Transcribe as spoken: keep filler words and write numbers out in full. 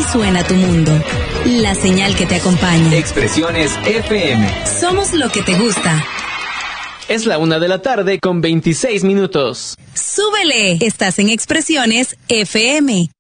suena tu mundo. La señal que te acompaña. Expresiones F M. Somos lo que te gusta. Es la una de la tarde con veintiséis minutos. ¡Súbele! Estás en Expresiones F M.